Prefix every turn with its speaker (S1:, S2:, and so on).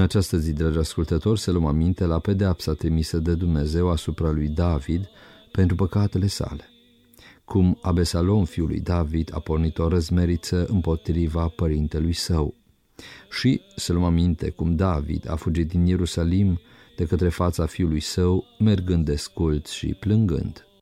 S1: această zi, dragi ascultători, să luăm aminte la pedeapsa trimisă de Dumnezeu asupra lui David pentru păcatele sale. Cum Abesalom, fiul lui David, a pornit o răzmeriță împotriva părintelui său. Și să luăm aminte cum David a fugit din Ierusalim de către fața fiului său, mergând desculț și plângând.